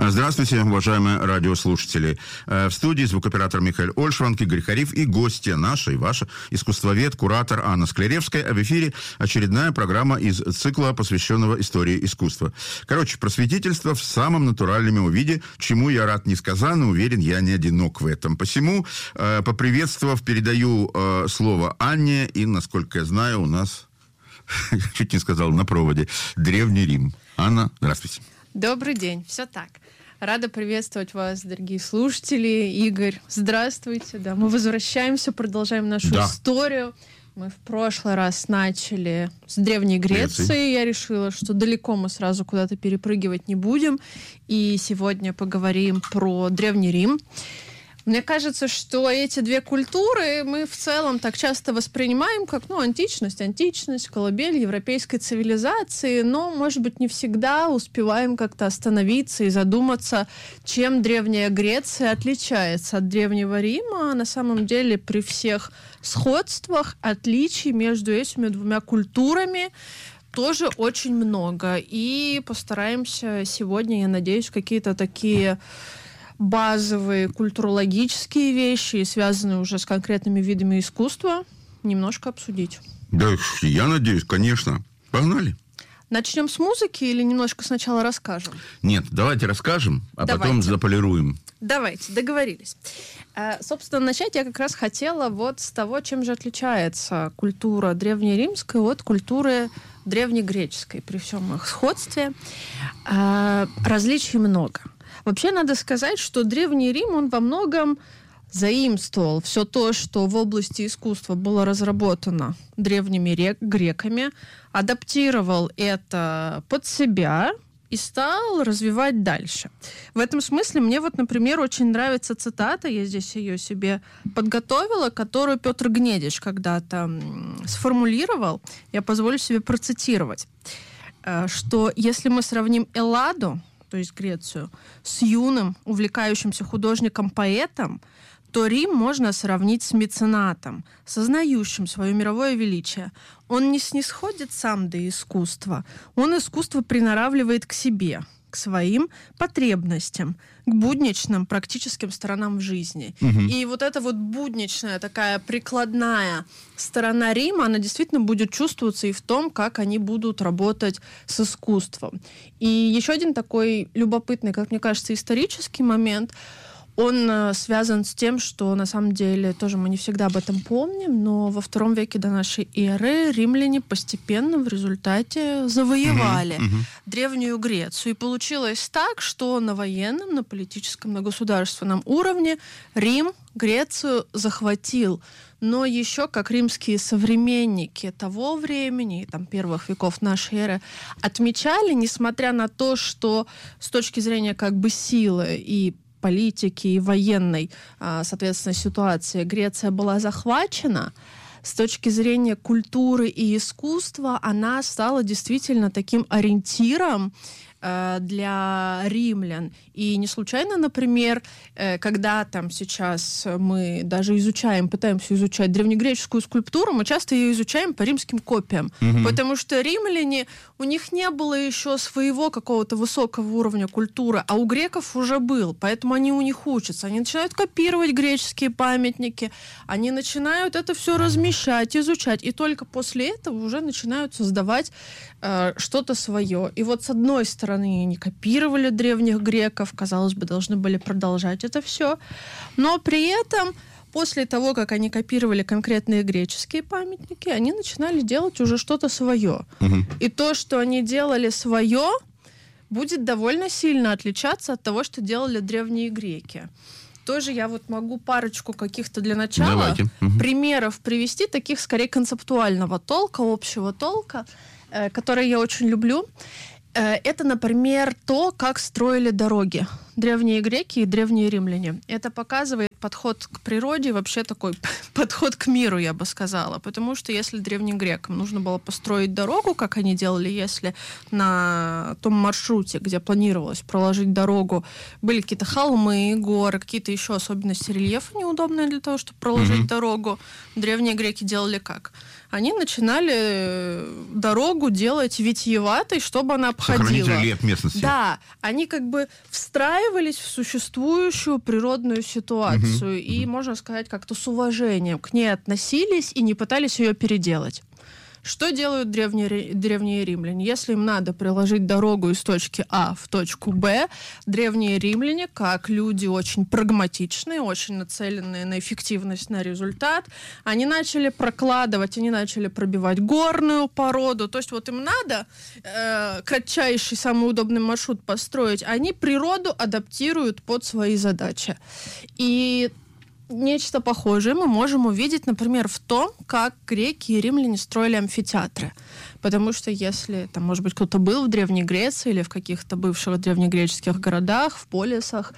Здравствуйте, уважаемые радиослушатели. В студии звукооператор Михаил Ольшванг, Игорь Хариф и гостья наша и ваша, искусствовед, куратор Анна Скляревская. А в эфире очередная программа из цикла, посвященного истории искусства. Короче, просветительство в самом натуральном его виде, чему я рад несказанно, уверен, я не одинок в этом. Посему, поприветствовав, передаю слово Анне, и, насколько я знаю, у нас, чуть не сказал, на проводе, Древний Рим. Анна, здравствуйте. Добрый день, все так. Рада приветствовать вас, дорогие слушатели. Игорь, здравствуйте. Да, мы возвращаемся, продолжаем нашу историю. Мы в прошлый раз начали с Древней Греции. Я решила, что далеко мы сразу куда-то перепрыгивать не будем. И сегодня поговорим про Древний Рим. Мне кажется, что эти две культуры мы в целом так часто воспринимаем как, античность, колыбель европейской цивилизации, но, может быть, не всегда успеваем как-то остановиться и задуматься, чем Древняя Греция отличается от Древнего Рима. На самом деле, при всех сходствах, отличий между этими двумя культурами тоже очень много. И постараемся сегодня, я надеюсь, какие-то такие базовые культурологические вещи, связанные уже с конкретными видами искусства, немножко обсудить. Да, я надеюсь, конечно. Погнали. Начнем с музыки или немножко сначала расскажем? Нет, давайте расскажем, а потом заполируем. Давайте, договорились. Собственно, начать я как раз хотела вот с того, чем же отличается культура древнеримская от культуры древнегреческой. При всем их сходстве различий много. Вообще, надо сказать, что Древний Рим, он во многом заимствовал все то, что в области искусства было разработано древними греками, адаптировал это под себя и стал развивать дальше. В этом смысле мне вот, например, очень нравится цитата, я здесь ее себе подготовила, которую Петр Гнедич когда-то сформулировал, я позволю себе процитировать, что если мы сравним Элладу, то есть Грецию, с юным, увлекающимся художником-поэтом, то Рим можно сравнить с меценатом, сознающим свое мировое величие. Он не снисходит сам до искусства, он искусство приноравливает к себе, к своим потребностям, к будничным практическим сторонам в жизни. И вот эта вот будничная, такая прикладная сторона Рима, она действительно будет чувствоваться и в том, как они будут работать с искусством. И еще один такой любопытный, как мне кажется, исторический момент, он связан с тем, что на самом деле тоже мы не всегда об этом помним, но во II веке до нашей эры римляне постепенно в результате завоевали Древнюю Грецию. И получилось так, что на военном, на политическом, на государственном уровне Рим Грецию захватил. Но еще как римские современники того времени, первых веков нашей эры, отмечали, несмотря на то, что с точки зрения силы и политики и военной, соответственно, ситуации Греция была захвачена, с точки зрения культуры и искусства она стала действительно таким ориентиром для римлян. И не случайно, например, когда сейчас мы даже пытаемся изучать древнегреческую скульптуру, мы часто ее изучаем по римским копиям. Потому что римляне, у них не было еще своего какого-то высокого уровня культуры, а у греков уже был. Поэтому они у них учатся. Они начинают копировать греческие памятники, они начинают это все размещать, изучать. И только после этого уже начинают создавать что-то свое. И вот с одной стороны они копировали древних греков, казалось бы, должны были продолжать это все. Но при этом, после того, как они копировали конкретные греческие памятники, они начинали делать уже что-то свое. И то, что они делали свое, будет довольно сильно отличаться от того, что делали древние греки. Тоже я могу парочку каких-то для начала примеров привести, таких скорее концептуального толка, общего толка, которые я очень люблю. Это, например, то, как строили дороги древние греки и древние римляне. Это показывает подход к природе, вообще такой подход к миру, я бы сказала. Потому что если древним грекам нужно было построить дорогу, как они делали, если на том маршруте, где планировалось проложить дорогу, были какие-то холмы, горы, какие-то еще особенности рельефа неудобные для того, чтобы проложить дорогу, древние греки делали как? они начинали дорогу делать витиеватой, чтобы она обходила. Сохранить рельеф местности. Да, они как бы встраивались в существующую природную ситуацию и, можно сказать, как-то с уважением к ней относились и не пытались ее переделать. Что делают древние римляне? Если им надо проложить дорогу из точки А в точку Б, древние римляне, как люди очень прагматичные, очень нацеленные на эффективность, на результат, они начали прокладывать, они начали пробивать горную породу. То есть вот им надо кратчайший, самый удобный маршрут построить, они природу адаптируют под свои задачи. И нечто похожее мы можем увидеть, например, в том, как греки и римляне строили амфитеатры. Потому что если, там, может быть, кто-то был в Древней Греции или в каких-то бывших древнегреческих городах, в полисах,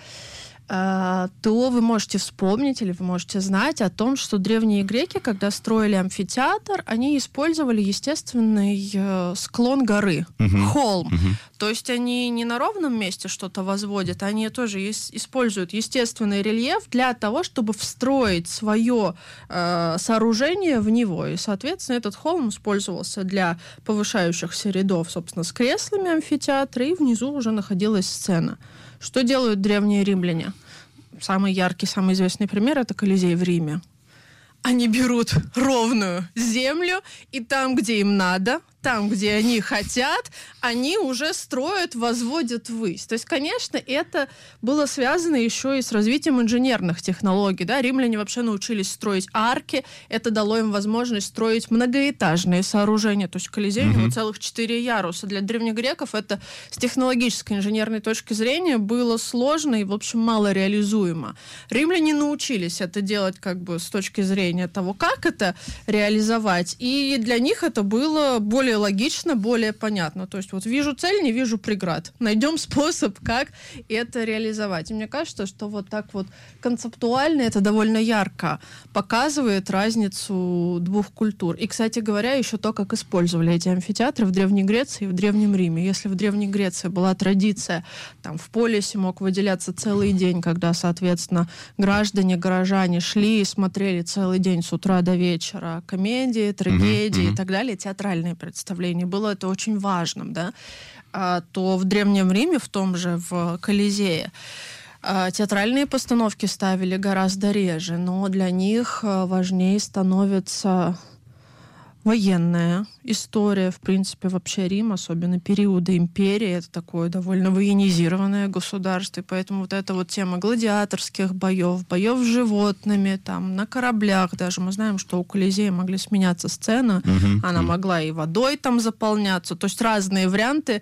то вы можете вспомнить или вы можете знать о том, что древние греки, когда строили амфитеатр, они использовали естественный склон горы, холм. То есть они не на ровном месте что-то возводят, они тоже используют естественный рельеф для того, чтобы встроить свое сооружение в него. И, соответственно, этот холм использовался для повышающихся рядов, собственно, с креслами амфитеатра, и внизу уже находилась сцена. Что делают древние римляне? Самый яркий, самый известный пример — это Колизей в Риме. Они берут ровную землю, и там, где им надо, там, где они хотят, они уже строят, возводят ввысь. То есть, конечно, это было связано еще и с развитием инженерных технологий. Да? Римляне вообще научились строить арки. Это дало им возможность строить многоэтажные сооружения. То есть Колизей, у него целых 4 яруса. Для древних греков это с технологической инженерной точки зрения было сложно и, в общем, мало реализуемо. Римляне научились это делать как бы с точки зрения того, как это реализовать. И для них это было более логично, более понятно. То есть вот вижу цель, не вижу преград. Найдем способ, как это реализовать. И мне кажется, что вот так вот концептуально это довольно ярко показывает разницу двух культур. И, кстати говоря, еще то, как использовали эти амфитеатры в Древней Греции и в Древнем Риме. Если в Древней Греции была традиция, там в полисе мог выделяться целый день, когда, соответственно, граждане, горожане шли и смотрели целый день с утра до вечера комедии, трагедии и так далее, театральные представления. Было это очень важным, да? То в Древнем Риме, в том же в Колизее, театральные постановки ставили гораздо реже, но для них важнее становится военная история, в принципе, вообще Рим, особенно периода империи, это такое довольно военизированное государство, и поэтому вот эта вот тема гладиаторских боев с животными, там, на кораблях даже, мы знаем, что у Колизея могли сменяться сцены, она могла и водой там заполняться, то есть разные варианты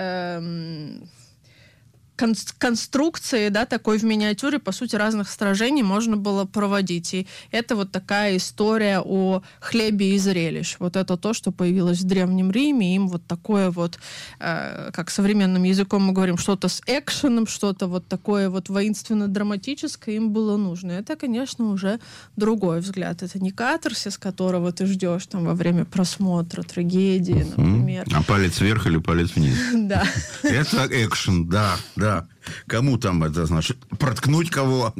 конструкции, да, такой в миниатюре, по сути, разных сражений можно было проводить. И это вот такая история о хлебе и зрелищ. Вот это то, что появилось в Древнем Риме. Им вот такое вот, как современным языком мы говорим, что-то с экшеном, что-то вот такое вот воинственно-драматическое им было нужно. Это, конечно, уже другой взгляд. Это не катарсис, которого ты ждешь там во время просмотра трагедии, например. А палец вверх или палец вниз? Да. Это экшен, да. Кому там это значит? Проткнуть кого?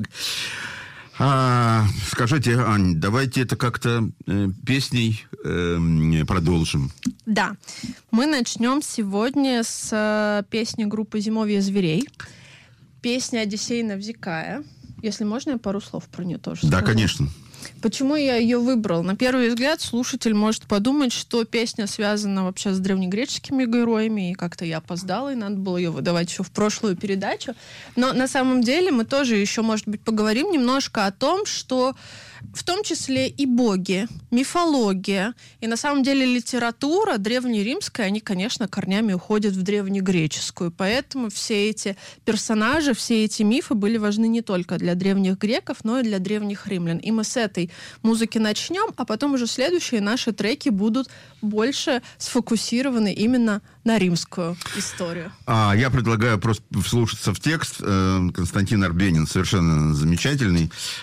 Скажите, Ань, давайте это как-то песней продолжим. Да. Мы начнем сегодня с песни группы «Зимовье зверей». Песня «Одиссей Навзикая». Если можно, я пару слов про нее тоже скажу. Да, конечно. Почему я ее выбрал? На первый взгляд слушатель может подумать, что песня связана вообще с древнегреческими героями, и как-то я опоздала, и надо было ее выдавать еще в прошлую передачу. Но на самом деле мы тоже еще, может быть, поговорим немножко о том, что в том числе и боги, мифология, и на самом деле литература древнеримская, они, конечно, корнями уходят в древнегреческую. Поэтому все эти персонажи, все эти мифы были важны не только для древних греков, но и для древних римлян. И мы с этой музыки начнем, а потом уже следующие наши треки будут больше сфокусированы именно на римскую историю. Я предлагаю просто вслушаться в текст. Константин Арбенин совершенно замечательный.